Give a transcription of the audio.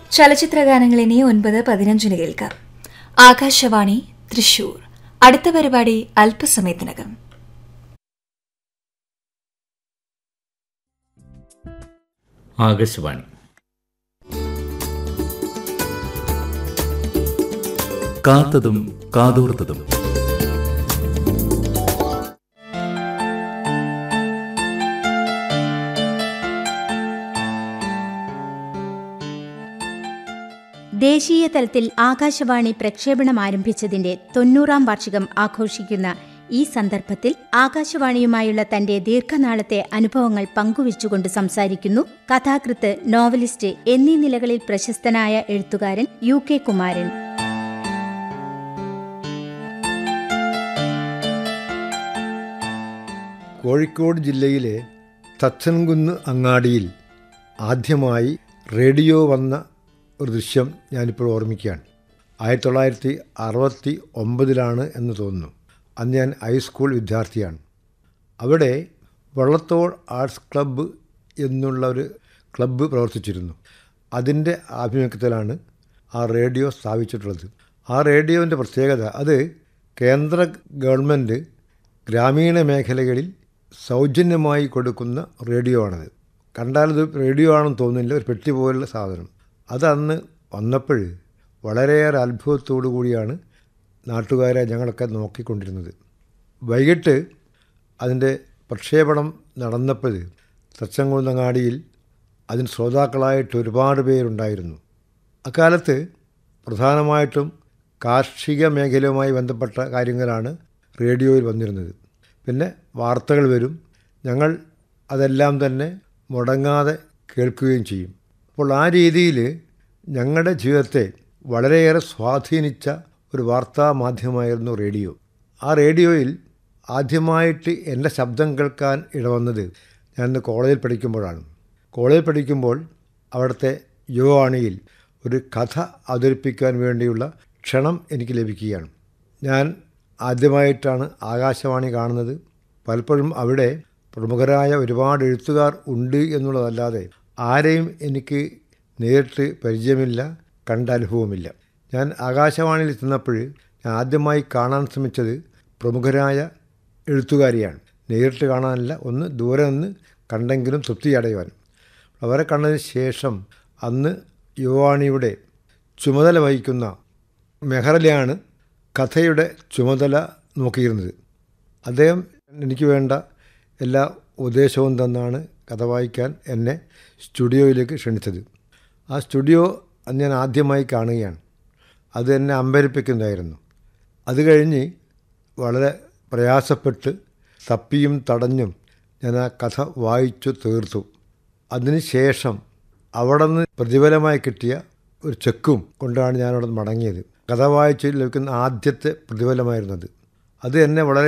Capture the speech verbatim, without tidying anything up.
ചലച്ചിത്ര ഗാനങ്ങൾ ഇനി ഒൻപത് പതിനഞ്ചിന് കേൾക്കാം. ആകാശവാണി തൃശൂർ. അടുത്ത പരിപാടി അല്പസമയത്തിനകം. ആകാശവാണി കാത്തതും കാതോർത്തതും. ദേശീയ തലത്തിൽ ആകാശവാണി പ്രക്ഷേപണം ആരംഭിച്ചതിന്റെ തൊണ്ണൂറാം വാർഷികം ആഘോഷിക്കുന്ന ഈ സന്ദർഭത്തിൽ ആകാശവാണിയുമായുള്ള തന്റെ ദീർഘനാളത്തെ അനുഭവങ്ങൾ പങ്കുവച്ചുകൊണ്ട് സംസാരിക്കുന്നു കഥാകൃത്ത്, നോവലിസ്റ്റ് എന്നീ നിലകളിൽ പ്രശസ്തനായ എഴുത്തുകാരൻ യു കെ കുമാരൻ. കോഴിക്കോട് ജില്ലയിലെ തച്ചൻകുന്ന് അങ്ങാടിയിൽ ആദ്യമായി റേഡിയോ വന്ന ഒരു ദൃശ്യം ഞാനിപ്പോൾ ഓർമ്മിക്കുകയാണ്. ആയിരത്തി തൊള്ളായിരത്തി അറുപത്തി ഒമ്പതിലാണ് എന്ന് തോന്നുന്നു. അന്ന് ഞാൻ ഹൈസ്കൂൾ വിദ്യാർത്ഥിയാണ്. അവിടെ വള്ളത്തോൾ ആർട്സ് ക്ലബ്ബ് എന്നുള്ള ഒരു ക്ലബ്ബ് പ്രവർത്തിച്ചിരുന്നു. അതിൻ്റെ ആഭിമുഖ്യത്തിലാണ് ആ റേഡിയോ സ്ഥാപിച്ചിട്ടുള്ളത്. ആ റേഡിയോൻ്റെ പ്രത്യേകത, അത് കേന്ദ്ര ഗവൺമെൻറ് ഗ്രാമീണ മേഖലകളിൽ സൗജന്യമായി കൊടുക്കുന്ന റേഡിയോ ആണത്. കണ്ടാലത് റേഡിയോ ആണെന്ന് തോന്നുന്നില്ല, ഒരു പെട്ടി പോലുള്ള സാധനം. അതന്ന് വന്നപ്പോൾ വളരെയേറെ അത്ഭുതത്തോടു കൂടിയാണ് നാട്ടുകാരെ ഞങ്ങളൊക്കെ നോക്കിക്കൊണ്ടിരുന്നത്. വൈകിട്ട് അതിൻ്റെ പ്രക്ഷേപണം നടന്നപ്പോൾ തച്ചൻകുന്നങ്ങാടിയിൽ അതിന് ശ്രോതാക്കളായിട്ട് ഒരുപാട് പേരുണ്ടായിരുന്നു. അക്കാലത്ത് പ്രധാനമായിട്ടും കാർഷിക മേഖലയുമായി ബന്ധപ്പെട്ട കാര്യങ്ങളാണ് റേഡിയോയിൽ വന്നിരുന്നത്. പിന്നെ വാർത്തകൾ വരും. ഞങ്ങൾ അതെല്ലാം തന്നെ മുടങ്ങാതെ കേൾക്കുകയും ചെയ്യും. അപ്പോൾ ആ രീതിയിൽ ഞങ്ങളുടെ ജീവിതത്തെ വളരെയേറെ സ്വാധീനിച്ച ഒരു വാർത്താ മാധ്യമമായിരുന്നു റേഡിയോ. ആ റേഡിയോയിൽ ആദ്യമായിട്ട് എൻ്റെ ശബ്ദം കേൾക്കാൻ ഇടവന്നത് ഞാൻ കോളേജിൽ പഠിക്കുമ്പോഴാണ്. കോളേജിൽ പഠിക്കുമ്പോൾ അവിടുത്തെ യുവവാണിയിൽ ഒരു കഥ അവതരിപ്പിക്കാൻ വേണ്ടിയുള്ള ക്ഷണം എനിക്ക് ലഭിക്കുകയാണ്. ഞാൻ ആദ്യമായിട്ടാണ് ആകാശവാണി കാണുന്നത്. പലപ്പോഴും അവിടെ പ്രമുഖരായ ഒരുപാട് എഴുത്തുകാർ ഉണ്ട് എന്നുള്ളതല്ലാതെ ആരെയും എനിക്ക് നേരിട്ട് പരിചയമില്ല, കണ്ട അനുഭവമില്ല. ഞാൻ ആകാശവാണിയിൽ ചെന്നപ്പോൾ ഞാൻ ആദ്യമായി കാണാൻ ശ്രമിച്ചത് പ്രമുഖരായ എഴുത്തുകാരെയാണ്. നേരിട്ട് കാണാനല്ല, ഒന്ന് ദൂരെ നിന്ന് കണ്ടെങ്കിലും തൃപ്തി അടയുവാൻ. അവരെ കണ്ടതിന് ശേഷം അന്ന് യുവവാണിയുടെ ചുമതല വഹിക്കുന്ന മെഹറലാണ് കഥയുടെ ചുമതല നോക്കിയിരുന്നത്. അദ്ദേഹം എനിക്ക് വേണ്ട എല്ലാ ഉപദേശവും തന്നാണ് കഥ വായിക്കാൻ എന്നെ സ്റ്റുഡിയോയിലേക്ക് ക്ഷണിച്ചത്. ആ സ്റ്റുഡിയോ അന്ന് ഞാൻ ആദ്യമായി കാണുകയാണ്. അത് എന്നെ അമ്പരപ്പിക്കുന്നതായിരുന്നു. അത് കഴിഞ്ഞ് വളരെ പ്രയാസപ്പെട്ട് തപ്പിയും തടഞ്ഞും ഞാൻ ആ കഥ വായിച്ചു തീർത്തു. അതിന് ശേഷം അവിടെ നിന്ന് പ്രതിഫലമായി കിട്ടിയ ഒരു ചെക്കും കൊണ്ടാണ് ഞാനവിടെ മടങ്ങിയത്. കഥ വായിച്ച് ലഭിക്കുന്ന ആദ്യത്തെ പ്രതിഫലമായിരുന്നത്. അത് എന്നെ വളരെ